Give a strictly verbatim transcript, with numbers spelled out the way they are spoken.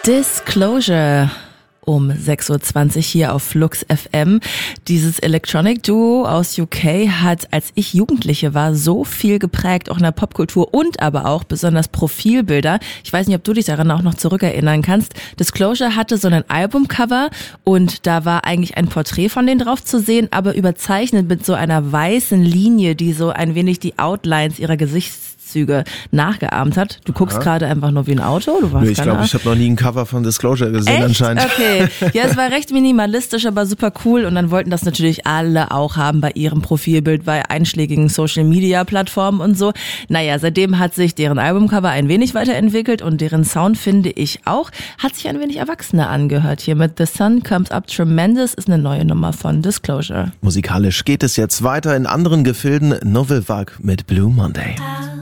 Disclosure um sechs Uhr zwanzig hier auf Flux F M. Dieses Electronic Duo aus U K hat, als ich Jugendliche war, so viel geprägt, auch in der Popkultur und aber auch besonders Profilbilder. Ich weiß nicht, ob du dich daran auch noch zurückerinnern kannst. Disclosure hatte so ein Albumcover und da war eigentlich ein Porträt von denen drauf zu sehen, aber überzeichnet mit so einer weißen Linie, die so ein wenig die Outlines ihrer Gesichts nachgeahmt hat. Du guckst gerade einfach nur wie ein Auto? Du warst nee, ich glaube, ich habe noch nie ein Cover von Disclosure gesehen. Echt? Anscheinend. Okay. Ja, es war recht minimalistisch, aber super cool und dann wollten das natürlich alle auch haben bei ihrem Profilbild bei einschlägigen Social-Media-Plattformen und so. Naja, seitdem hat sich deren Albumcover ein wenig weiterentwickelt und deren Sound, finde ich auch, hat sich ein wenig erwachsener angehört. Hier mit The Sun Comes Up Tremendous ist eine neue Nummer von Disclosure. Musikalisch geht es jetzt weiter in anderen Gefilden. Novel Vague mit Blue Monday.